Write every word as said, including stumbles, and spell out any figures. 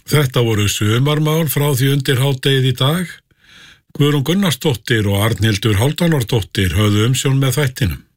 Þetta voru sumarmál frá því undir hádegið í dag. Guðrún Gunnarsdóttir og Arnhildur Hálfdánardóttir höfðu umsjón með þættinum.